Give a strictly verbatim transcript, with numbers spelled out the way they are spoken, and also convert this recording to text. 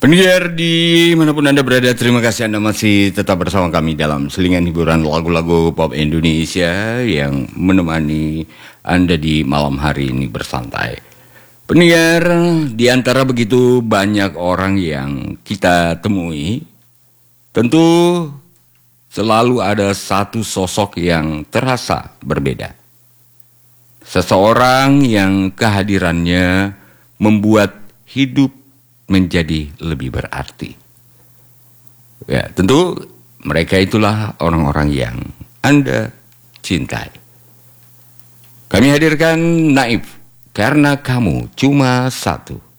Pendengar dimanapun Anda berada, terima kasih Anda masih tetap bersama kami dalam selingan hiburan lagu-lagu pop Indonesia yang menemani Anda di malam hari ini bersantai. Pendengar, di antara begitu banyak orang yang kita temui, tentu selalu ada satu sosok yang terasa berbeda. Seseorang yang kehadirannya membuat hidup menjadi lebih berarti. Ya, tentu mereka itulah orang-orang yang Anda cintai. Kami hadirkan Naif, karena kamu cuma satu.